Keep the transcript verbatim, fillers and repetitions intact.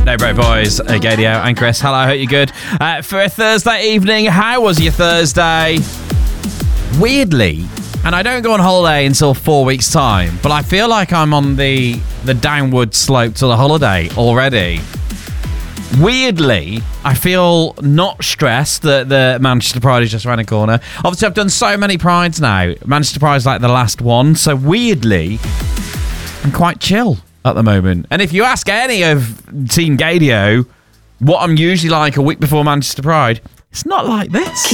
No Break Boys, uh, Gadio and Chris. Hello, I hope you're good. Uh, for a Thursday evening, how was your Thursday? Weirdly, and I don't go on holiday until four weeks' time, but I feel like I'm on the, the downward slope to the holiday already. Weirdly, I feel not stressed that the Manchester Pride is just around the corner. Obviously, I've done so many Prides now. Manchester Pride's like the last one, so weirdly, I'm quite chill at the moment. And if you ask any of Team Gadio what I'm usually like a week before Manchester Pride, it's not like this.